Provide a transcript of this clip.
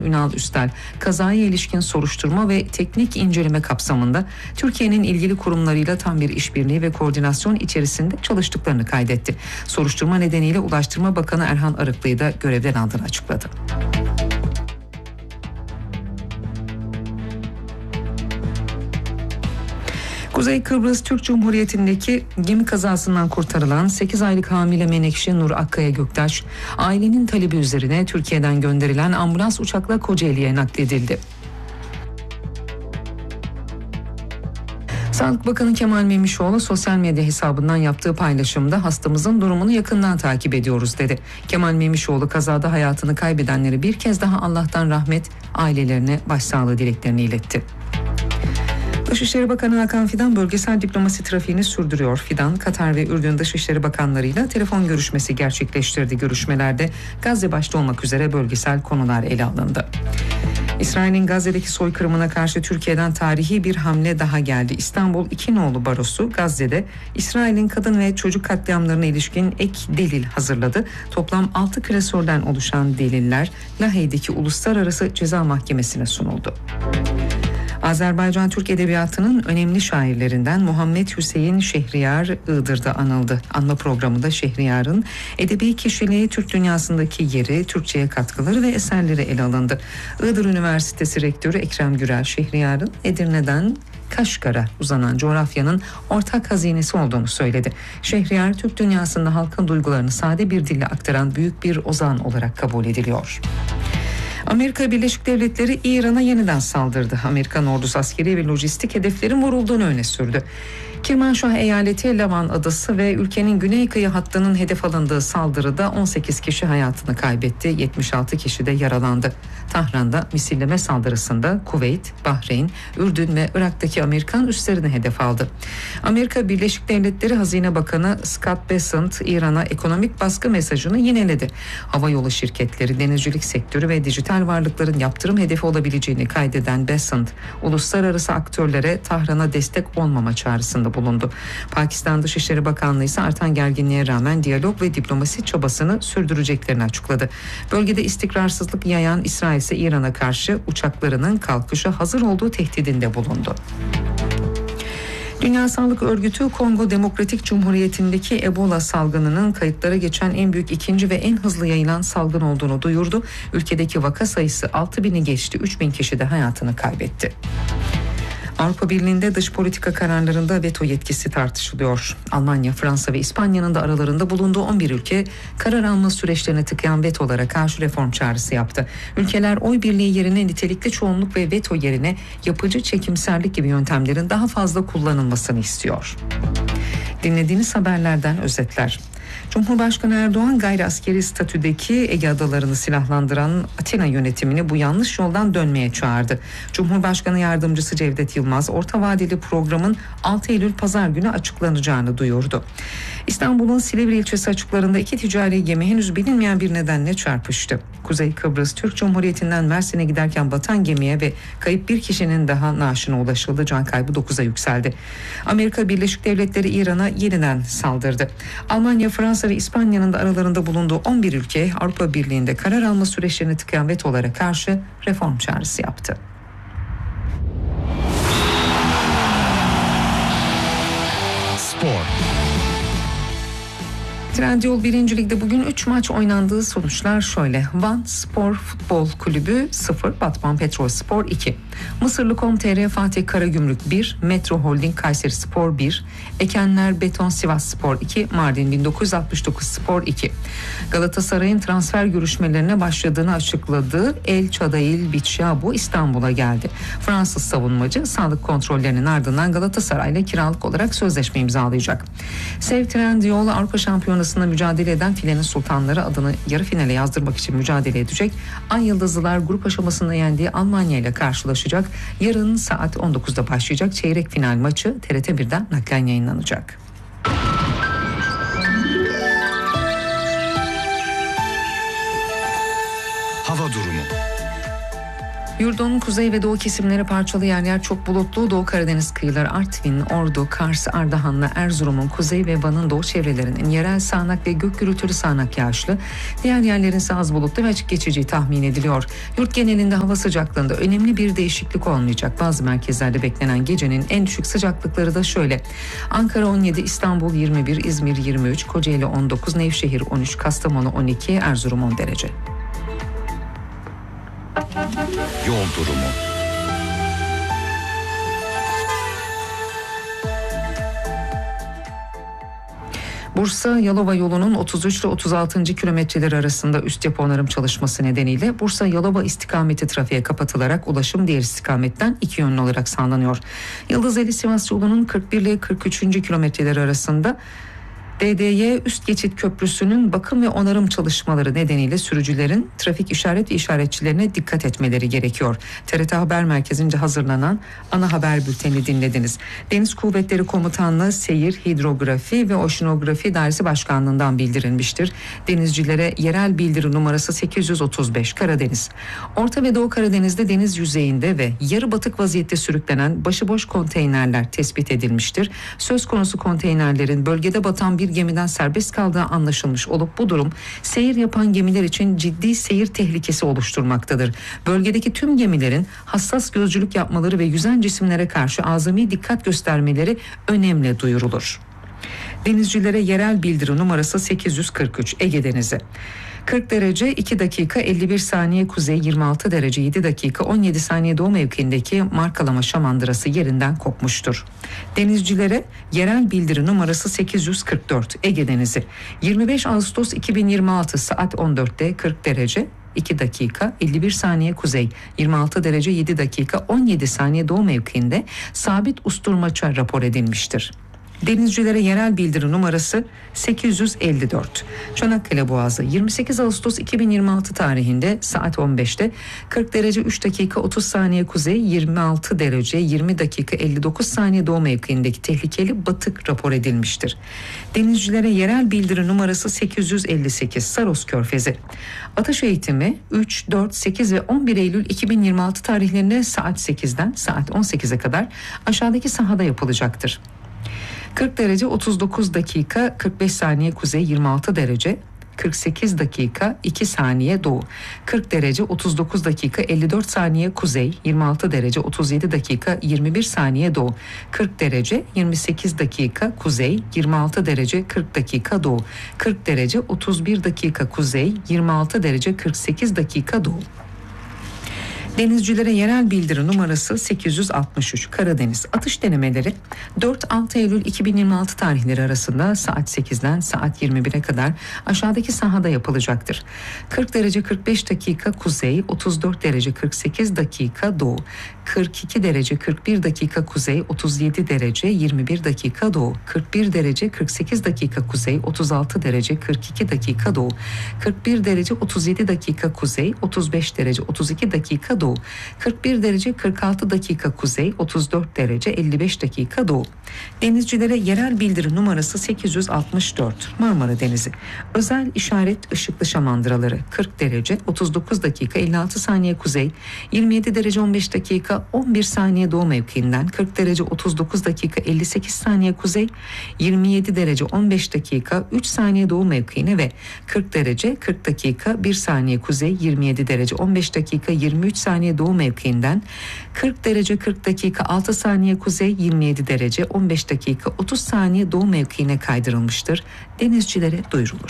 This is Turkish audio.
Ünal Üstel, kazaya ilişkin soruşturma ve teknik inceleme kapsamında Türkiye'nin ilgili kurumlarıyla tam bir işbirliği ve koordinasyon içerisinde çalıştıklarını kaydetti. Soruşturma nedeniyle Ulaştırma Bakanı Erhan Arıklı'yı da görevden aldığını açıkladı. Kuzey Kıbrıs Türk Cumhuriyeti'ndeki gemi kazasından kurtarılan 8 aylık hamile Menekşe Nur Akkaya Göktaş, ailenin talebi üzerine Türkiye'den gönderilen ambulans uçakla Kocaeli'ye nakledildi. Sağlık Bakanı Kemal Memişoğlu sosyal medya hesabından yaptığı paylaşımda hastamızın durumunu yakından takip ediyoruz dedi. Kemal Memişoğlu kazada hayatını kaybedenleri bir kez daha Allah'tan rahmet, ailelerine başsağlığı dileklerini iletti. Dışişleri Bakanı Hakan Fidan bölgesel diplomasi trafiğini sürdürüyor. Fidan, Katar ve Ürdün Dışişleri Bakanlarıyla telefon görüşmesi gerçekleştirdi. Görüşmelerde Gazze başta olmak üzere bölgesel konular ele alındı. İsrail'in Gazze'deki soykırımına karşı Türkiye'den tarihi bir hamle daha geldi. İstanbul İki Nolu Barosu Gazze'de İsrail'in kadın ve çocuk katliamlarına ilişkin ek delil hazırladı. Toplam 6 klasörden oluşan deliller Lahey'deki Uluslararası Ceza Mahkemesi'ne sunuldu. Azerbaycan Türk Edebiyatı'nın önemli şairlerinden Muhammed Hüseyin Şehriyar Iğdır'da anıldı. Anma programında Şehriyar'ın edebi kişiliği, Türk dünyasındaki yeri, Türkçe'ye katkıları ve eserleri ele alındı. Iğdır Üniversitesi Rektörü Ekrem Gürel, Şehriyar'ın Edirne'den Kaşgar'a uzanan coğrafyanın ortak hazinesi olduğunu söyledi. Şehriyar, Türk dünyasında halkın duygularını sade bir dille aktaran büyük bir ozan olarak kabul ediliyor. Amerika Birleşik Devletleri İran'a yeniden saldırdı. Amerikan ordusu askeri ve lojistik hedeflerin vurulduğunu öne sürdü. Kirmanşah eyaleti, Lavan adası ve ülkenin güney kıyı hattının hedef alındığı saldırıda 18 kişi hayatını kaybetti, 76 kişi de yaralandı. Tahran'da misilleme saldırısında Kuveyt, Bahreyn, Ürdün ve Irak'taki Amerikan üslerini hedef aldı. Amerika Birleşik Devletleri Hazine Bakanı Scott Bessent, İran'a ekonomik baskı mesajını yineledi. Havayolu şirketleri, denizcilik sektörü ve dijital varlıkların yaptırım hedefi olabileceğini kaydeden Bessent, uluslararası aktörlere Tahran'a destek olmama çağrısında bulundu. Pakistan Dışişleri Bakanlığı ise artan gerginliğe rağmen diyalog ve diplomasi çabasını sürdüreceklerini açıkladı. Bölgede istikrarsızlık yayan İsrail ise İran'a karşı uçaklarının kalkışa hazır olduğu tehdidinde bulundu. Dünya Sağlık Örgütü, Kongo Demokratik Cumhuriyeti'ndeki Ebola salgınının kayıtlara geçen en büyük, ikinci ve en hızlı yayılan salgın olduğunu duyurdu. Ülkedeki vaka sayısı 6.000'i geçti, 3.000 kişi de hayatını kaybetti. Avrupa Birliği'nde dış politika kararlarında veto yetkisi tartışılıyor. Almanya, Fransa ve İspanya'nın da aralarında bulunduğu 11 ülke karar alma süreçlerini tıkayan vetolara karşı reform çağrısı yaptı. Ülkeler oy birliği yerine nitelikli çoğunluk ve veto yerine yapıcı çekimserlik gibi yöntemlerin daha fazla kullanılmasını istiyor. Dinlediğiniz haberlerden özetler. Cumhurbaşkanı Erdoğan gayri askeri statüdeki Ege Adalarını silahlandıran Atina yönetimini bu yanlış yoldan dönmeye çağırdı. Cumhurbaşkanı Yardımcısı Cevdet Yılmaz, orta vadeli programın 6 Eylül Pazar günü açıklanacağını duyurdu. İstanbul'un Silivri ilçesi açıklarında 2 ticari gemi henüz bilinmeyen bir nedenle çarpıştı. Kuzey Kıbrıs Türk Cumhuriyeti'nden Mersin'e giderken batan gemiye ve kayıp bir kişinin daha naaşına ulaşıldı. Can kaybı 9'a yükseldi. Amerika Birleşik Devletleri İran'a yeniden saldırdı. Almanya, Fransa ve İspanya'nın da aralarında bulunduğu 11 ülke Avrupa Birliği'nde karar alma süreçlerini tıkayan vetolara karşı reform çağrısı yaptı. Spor. Trendyol 1. Lig'de bugün 3 maç oynandığı sonuçlar şöyle. Van Spor Futbol Kulübü 0, Batman Petrol Spor 2. Mısırlı.com.tr Fatih Karagümrük 1, Metro Holding Kayseri Spor 1, Ekenler Beton Sivas Spor 2, Mardin 1969 Spor 2. Galatasaray'ın transfer görüşmelerine başladığını açıkladığı El Çadail Bichabu İstanbul'a geldi. Fransız savunmacı sağlık kontrollerinin ardından Galatasaray'la kiralık olarak sözleşme imzalayacak. Sev Trendyol Avrupa Şampiyonası'nda mücadele eden Filenin Sultanları adını yarı finale yazdırmak için mücadele edecek. Ay Yıldızlılar grup aşamasında yendiği Almanya ile karşılaşacak. Yarın saat 19'da başlayacak çeyrek final maçı TRT 1'den naklen yayınlanacak. Hava durumu. Yurdun kuzey ve doğu kesimleri parçalı yer yer çok bulutlu. Doğu Karadeniz kıyıları Artvin, Ordu, Kars, Ardahan'la Erzurum'un kuzey ve Van'ın doğu çevrelerinin yerel sağanak ve gök gürültülü sağanak yağışlı. Diğer yerlerin ise az bulutlu ve açık geçeceği tahmin ediliyor. Yurt genelinde hava sıcaklığında önemli bir değişiklik olmayacak. Bazı merkezlerde beklenen gecenin en düşük sıcaklıkları da şöyle: Ankara 17, İstanbul 21, İzmir 23, Kocaeli 19, Nevşehir 13, Kastamonu 12, Erzurum 10 derece. Yol durumu. Bursa-Yalova yolunun 33 ile 36. kilometreleri arasında üst yapı onarım çalışması nedeniyle Bursa-Yalova istikameti trafiğe kapatılarak ulaşım diğer istikametten iki yönlü olarak sağlanıyor. Yıldızeli-Sivas yolunun 41 ile 43. kilometreleri arasında DDY üst geçit köprüsünün bakım ve onarım çalışmaları nedeniyle sürücülerin trafik işaret ve işaretçilerine dikkat etmeleri gerekiyor. TRT Haber Merkezi'nce hazırlanan ana haber bültenini dinlediniz. Deniz Kuvvetleri Komutanlığı Seyir, Hidrografi ve Oşinografi Dairesi Başkanlığı'ndan bildirilmiştir. Denizcilere yerel bildiri numarası 835 Karadeniz. Orta ve Doğu Karadeniz'de deniz yüzeyinde ve yarı batık vaziyette sürüklenen başıboş konteynerler tespit edilmiştir. Söz konusu konteynerlerin bölgede batan bir gemiden serbest kaldığı anlaşılmış olup bu durum seyir yapan gemiler için ciddi seyir tehlikesi oluşturmaktadır. Bölgedeki tüm gemilerin hassas gözcülük yapmaları ve yüzen cisimlere karşı azami dikkat göstermeleri önemli duyurulur. Denizcilere yerel bildiri numarası 843 Ege Denizi. 40 derece 2 dakika 51 saniye kuzey, 26 derece 7 dakika 17 saniye doğu mevkiindeki Markalama Şamandırası yerinden kopmuştur. Denizcilere yerel bildiri numarası 844 Ege Denizi. 25 Ağustos 2026 saat 14'te 40 derece 2 dakika 51 saniye kuzey, 26 derece 7 dakika 17 saniye doğu mevkiinde sabit usturmaça rapor edilmiştir. Denizcilere yerel bildiri numarası 854. Çanakkale Boğazı 28 Ağustos 2026 tarihinde saat 15'te 40 derece 3 dakika 30 saniye kuzey, 26 derece 20 dakika 59 saniye doğu mevkiindeki tehlikeli batık rapor edilmiştir. Denizcilere yerel bildiri numarası 858 Saros Körfezi. Atış eğitimi 3, 4, 8 ve 11 Eylül 2026 tarihlerinde saat 8'den saat 18'e kadar aşağıdaki sahada yapılacaktır. 40 derece 39 dakika 45 saniye kuzey, 26 derece 48 dakika 2 saniye doğu, 40 derece 39 dakika 54 saniye kuzey, 26 derece 37 dakika 21 saniye doğu, 40 derece 28 dakika kuzey, 26 derece 40 dakika doğu, 40 derece 31 dakika kuzey, 26 derece 48 dakika doğu. Denizcilere yerel bildiri numarası 863 Karadeniz. Atış denemeleri 4-6 Eylül 2026 tarihleri arasında saat 8'den saat 21'e kadar aşağıdaki sahada yapılacaktır. 40 derece 45 dakika kuzey, 34 derece 48 dakika doğu, 42 derece 41 dakika kuzey, 37 derece 21 dakika doğu, 41 derece 48 dakika kuzey, 36 derece 42 dakika doğu, 41 derece 37 dakika kuzey, 35 derece 32 dakika doğu, 41 derece 46 dakika kuzey, 34 derece 55 dakika doğu. Denizcilere yerel bildiri numarası 864 Marmara Denizi. Özel işaret ışıklı şamandıraları 40 derece 39 dakika 56 saniye kuzey, 27 derece 15 dakika 11 saniye doğu mevkiinden 40 derece 39 dakika 58 saniye kuzey, 27 derece 15 dakika 3 saniye doğu mevkiine ve 40 derece 40 dakika 1 saniye kuzey, 27 derece 15 dakika 23 saniye doğu mevkiinden 40 derece 40 dakika 6 saniye kuzey, 27 derece 15 dakika 30 saniye doğu mevkiine kaydırılmıştır. Denizcilere duyurulur.